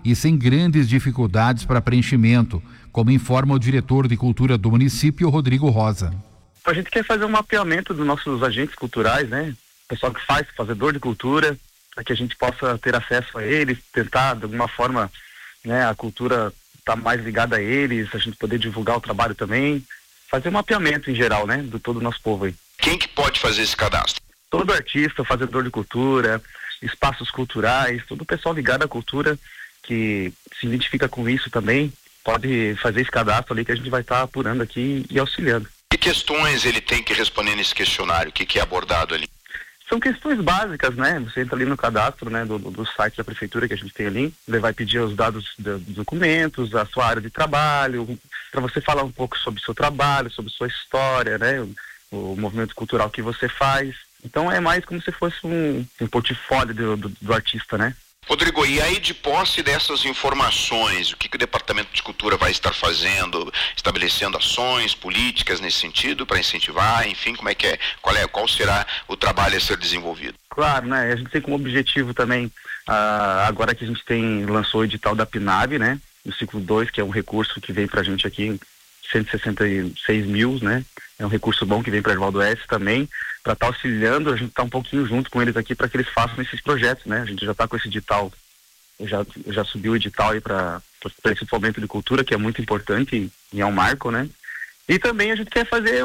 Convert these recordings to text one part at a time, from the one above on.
e sem grandes dificuldades para preenchimento, como informa o diretor de cultura do município, Rodrigo Rosa. A gente quer fazer um mapeamento dos nossos agentes culturais, né? Pessoal que faz, fazedor de cultura, para que a gente possa ter acesso a eles, tentar de alguma forma, né, a cultura tá mais ligada a eles, a gente poder divulgar o trabalho também, fazer um mapeamento em geral, né, do todo o nosso povo aí. Quem que pode fazer esse cadastro? Todo artista, fazedor de cultura, espaços culturais, todo o pessoal ligado à cultura que se identifica com isso também, pode fazer esse cadastro ali que a gente vai estar apurando aqui e auxiliando. Que questões ele tem que responder nesse questionário? O que é abordado ali? São questões básicas, né? Você entra ali no cadastro, né, do site da prefeitura que a gente tem ali, ele vai pedir os dados dos documentos, a sua área de trabalho, para você falar um pouco sobre o seu trabalho, sobre sua história, né? O movimento cultural que você faz. Então é mais como se fosse um portfólio do artista, né? Rodrigo, e aí de posse dessas informações, o que o Departamento de Cultura vai estar fazendo, estabelecendo ações, políticas nesse sentido para incentivar, enfim, como é que é, qual será o trabalho a ser desenvolvido? Claro, né, a gente tem como objetivo também, agora que a gente lançou o edital da PNAB, né, no ciclo 2, que é um recurso que vem pra gente aqui, 166 mil, né, é um recurso bom que vem para Arvaldo S também, para estar auxiliando, a gente tá um pouquinho junto com eles aqui para que eles façam esses projetos, né? A gente já está com esse edital, já subiu o edital aí para esse fomento de cultura, que é muito importante e é um marco, né? E também a gente quer fazer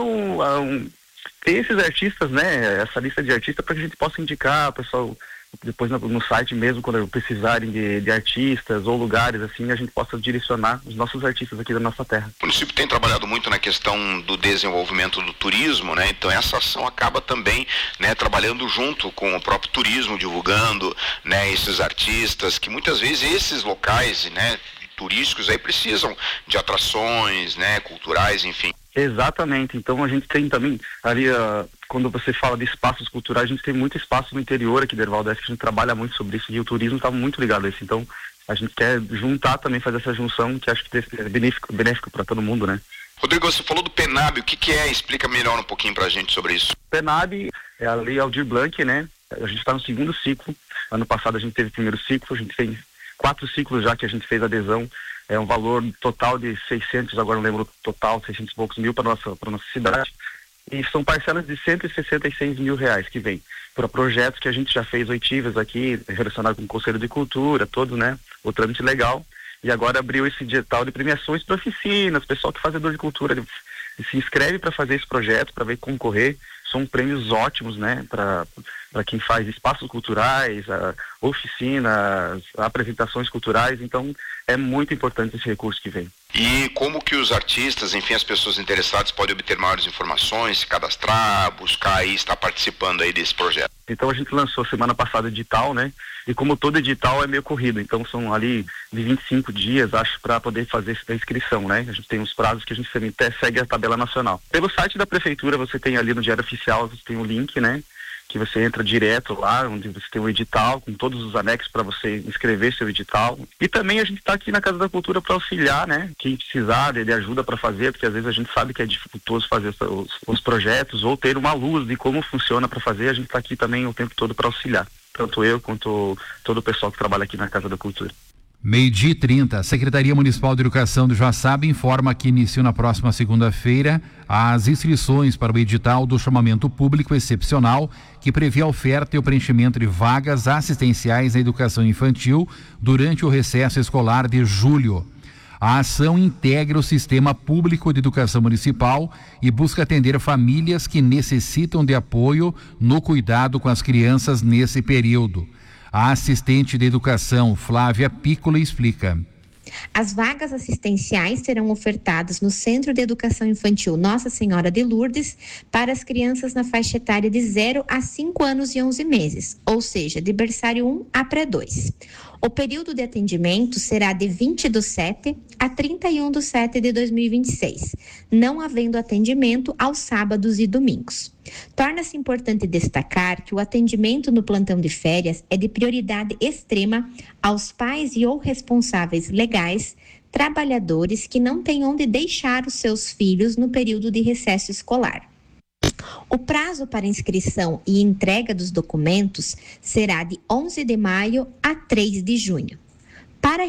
ter esses artistas, né? Essa lista de artistas para que a gente possa indicar, pessoal, depois no site mesmo, quando precisarem de artistas ou lugares assim, a gente possa direcionar os nossos artistas aqui da nossa terra. O município tem trabalhado muito na questão do desenvolvimento do turismo, né? Então essa ação acaba também, né, trabalhando junto com o próprio turismo, divulgando, né, esses artistas, que muitas vezes esses locais, né, turísticos aí precisam de atrações, né, culturais, enfim. Exatamente, então a gente tem também ali, quando você fala de espaços culturais, a gente tem muito espaço no interior aqui de Arvaldo S, que a gente trabalha muito sobre isso, e o turismo está muito ligado a isso, então a gente quer juntar também, fazer essa junção, que acho que é benéfico para todo mundo, né? Rodrigo, você falou do PNAB, o que é? Explica melhor um pouquinho pra gente sobre isso. PNAB é a Lei Aldir Blanc, né? A gente está no segundo ciclo, ano passado a gente teve o primeiro ciclo, a gente tem 4 ciclos já que a gente fez adesão, é um valor total de 600, agora não lembro o total, 600 e poucos mil para nossa cidade, e são parcelas de 166 mil reais que vem para projetos que a gente já fez oitivas aqui, relacionado com o Conselho de Cultura, todo, né, o trâmite legal, e agora abriu esse edital de premiações para oficinas, pessoal que fazedor de cultura, ele se inscreve para fazer esse projeto, para ver concorrer, são prêmios ótimos, né, para quem faz espaços culturais, oficinas, apresentações culturais, então é muito importante esse recurso que vem. E como que os artistas, enfim, as pessoas interessadas podem obter maiores informações, se cadastrar, buscar e estar participando aí desse projeto? Então a gente lançou semana passada o edital, né? E como todo edital é meio corrido, então são ali de 25 dias, acho, para poder fazer a inscrição, né? A gente tem uns prazos que a gente até segue a tabela nacional. Pelo site da prefeitura você tem ali no Diário Oficial, você tem um link, né? Que você entra direto lá, onde você tem o edital, com todos os anexos para você inscrever seu edital. E também a gente está aqui na Casa da Cultura para auxiliar, né? Quem precisar de ajuda para fazer, porque às vezes a gente sabe que é dificultoso fazer os projetos ou ter uma luz de como funciona para fazer, a gente está aqui também o tempo todo para auxiliar. Tanto eu quanto todo o pessoal que trabalha aqui na Casa da Cultura. 12h30, a Secretaria Municipal de Educação do Joaçaba informa que inicia na próxima segunda-feira as inscrições para o edital do chamamento público excepcional que prevê a oferta e o preenchimento de vagas assistenciais na educação infantil durante o recesso escolar de julho. A ação integra o sistema público de educação municipal e busca atender famílias que necessitam de apoio no cuidado com as crianças nesse período. A assistente de educação, Flávia Piccola, explica. As vagas assistenciais serão ofertadas no Centro de Educação Infantil Nossa Senhora de Lourdes para as crianças na faixa etária de 0 a 5 anos e 11 meses, ou seja, de berçário 1 a pré-2. O período de atendimento será de 20/7 a 31/7 de 2026, não havendo atendimento aos sábados e domingos. Torna-se importante destacar que o atendimento no plantão de férias é de prioridade extrema aos pais e ou responsáveis legais, trabalhadores que não têm onde deixar os seus filhos no período de recesso escolar. O prazo para inscrição e entrega dos documentos será de 11 de maio a 3 de junho. Para